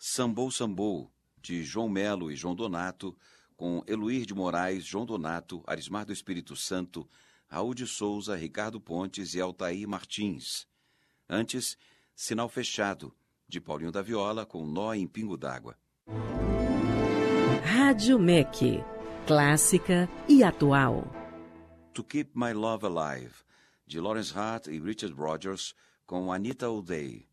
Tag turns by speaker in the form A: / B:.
A: Sambou Sambou, de João Melo e João Donato, com Eluir de Moraes, João Donato, Arismar do Espírito Santo, Raul de Souza, Ricardo Pontes e Altair Martins. Antes, Sinal Fechado, de Paulinho da Viola, com Nó em Pingo d'Água.
B: Rádio MEC, clássica e atual.
A: To Keep My Love Alive, de Lawrence Hart e Richard Rodgers, com Anita O'Day.